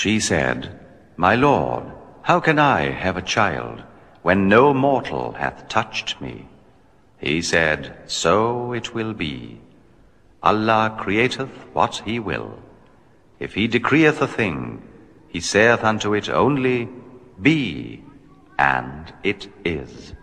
She said, My Lord, how can I have a child, when no mortal hath touched me? He said, So it will be. Allah createth what He will. If He decreeth a thing, He saith unto it only, Be, and it is.